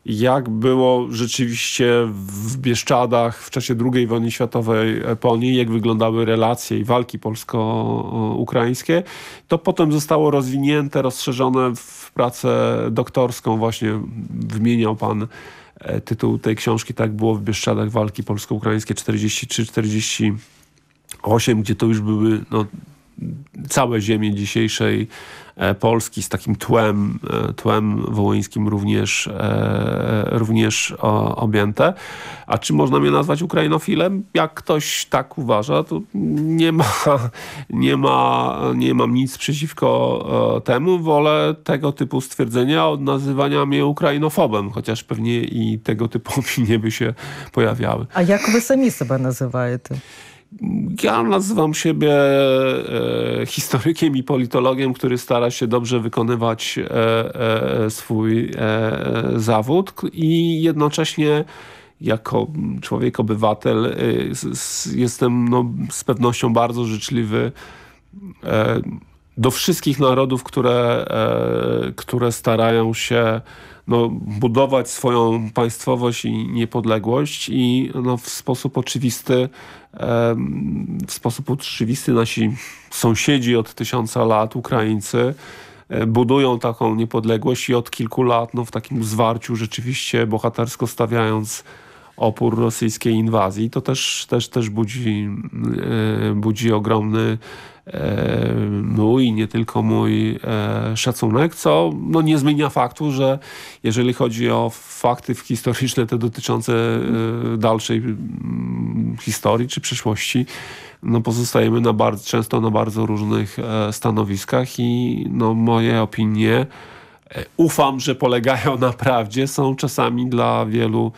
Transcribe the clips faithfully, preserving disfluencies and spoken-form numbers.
jak było rzeczywiście w Bieszczadach w czasie drugiej wojny światowej po niej, jak wyglądały relacje i walki polsko-ukraińskie. To potem zostało rozwinięte, rozszerzone w pracę doktorską. Właśnie wymieniał pan tytuł tej książki, tak było w Bieszczadach, walki polsko-ukraińskie czterdzieści trzy czterdzieści osiem, gdzie to już były no, całe ziemie dzisiejszej Polski z takim tłem, tłem wołyńskim również, e, również o, objęte. A czy można mnie nazwać ukrainofilem? Jak ktoś tak uważa, to nie ma, nie ma, nie mam nic przeciwko e, temu. Wolę tego typu stwierdzenia od nazywania mnie ukrainofobem, chociaż pewnie i tego typu opinie by się pojawiały. A jak wy sami sobie nazywаєте? Ja nazywam siebie e, historykiem i politologiem, który stara się dobrze wykonywać e, e, swój e, zawód i jednocześnie jako człowiek, obywatel e, s, jestem no, z pewnością bardzo życzliwy e, do wszystkich narodów, które, e, które starają się no, budować swoją państwowość i niepodległość i no, w sposób oczywisty w sposób oczywisty nasi sąsiedzi od tysiąca lat, Ukraińcy, budują taką niepodległość i od kilku lat no, w takim zwarciu rzeczywiście bohatersko stawiając opór rosyjskiej inwazji. To też, też, też budzi, budzi ogromny mój i nie tylko mój szacunek, co no, nie zmienia faktu, że jeżeli chodzi o fakty historyczne te dotyczące dalszej historii czy przyszłości, no, pozostajemy na bardzo, często na bardzo różnych stanowiskach i no, moje opinie, ufam, że polegają na prawdzie, są czasami dla wielu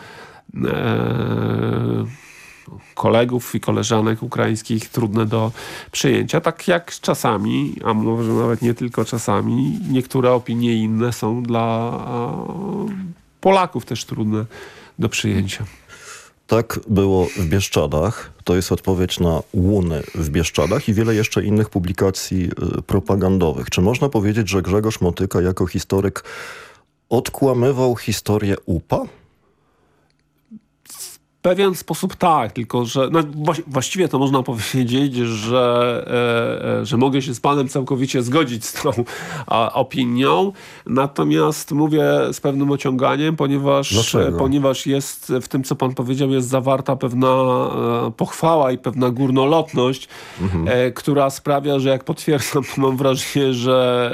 e, kolegów i koleżanek ukraińskich trudne do przyjęcia. Tak jak czasami, a może nawet nie tylko czasami, niektóre opinie inne są dla Polaków też trudne do przyjęcia. Tak było w Bieszczadach. To jest odpowiedź na Łuny w Bieszczadach i wiele jeszcze innych publikacji propagandowych. Czy można powiedzieć, że Grzegorz Motyka jako historyk odkłamywał historię U P A? W pewien sposób tak, tylko że no, właściwie to można powiedzieć, że, e, że mogę się z panem całkowicie zgodzić z tą a, opinią, natomiast mówię z pewnym ociąganiem, ponieważ, ponieważ jest w tym, co pan powiedział, jest zawarta pewna e, pochwała i pewna górnolotność, mhm. e, która sprawia, że jak potwierdzam, to mam wrażenie, że,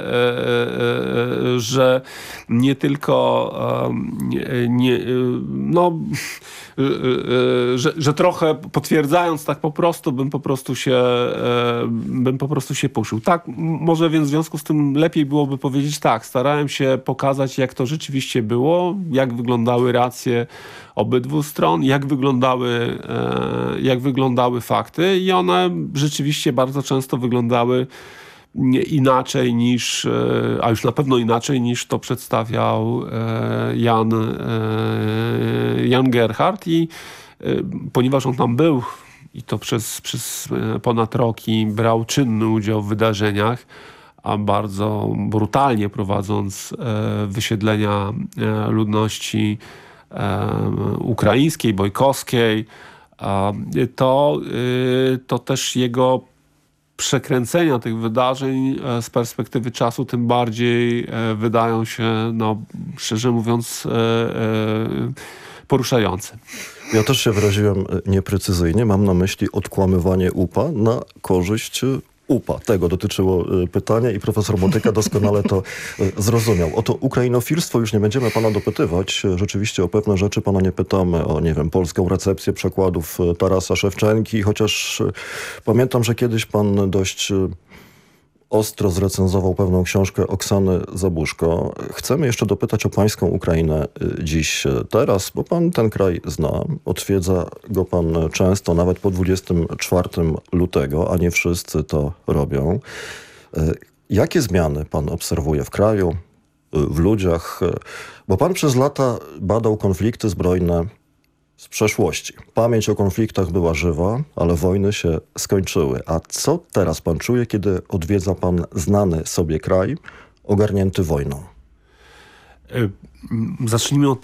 e, e, że nie tylko e, nie, no Że, że trochę potwierdzając tak po prostu, bym po prostu się bym po prostu się puszył. Tak, może więc w związku z tym lepiej byłoby powiedzieć tak, starałem się pokazać, jak to rzeczywiście było, jak wyglądały racje obydwu stron, jak wyglądały, jak wyglądały fakty i one rzeczywiście bardzo często wyglądały inaczej niż, a już na pewno inaczej niż to przedstawiał Jan, Jan Gerhard i ponieważ on tam był i to przez, przez ponad rok i brał czynny udział w wydarzeniach, a bardzo brutalnie prowadząc wysiedlenia ludności ukraińskiej, bojkowskiej, to, to też jego przekręcenia tych wydarzeń z perspektywy czasu tym bardziej wydają się, no, szczerze mówiąc, poruszające. Ja też się wyraziłem nieprecyzyjnie. Mam na myśli odkłamywanie U P A na korzyść U P A. Tego dotyczyło pytania i profesor Motyka doskonale to zrozumiał. O to ukrainofilstwo już nie będziemy pana dopytywać. Rzeczywiście o pewne rzeczy pana nie pytamy. O, nie wiem, polską recepcję przekładów Tarasa Szewczenki. Chociaż pamiętam, że kiedyś pan dość ostro zrecenzował pewną książkę Oksany Zabuszko. Chcemy jeszcze dopytać o pańską Ukrainę dziś, teraz, bo pan ten kraj zna. Odwiedza go pan często, nawet po dwudziestego czwartego lutego, a nie wszyscy to robią. Jakie zmiany pan obserwuje w kraju, w ludziach? Bo pan przez lata badał konflikty zbrojne z przeszłości. Pamięć o konfliktach była żywa, ale wojny się skończyły. A co teraz pan czuje, kiedy odwiedza pan znany sobie kraj ogarnięty wojną? Zacznijmy od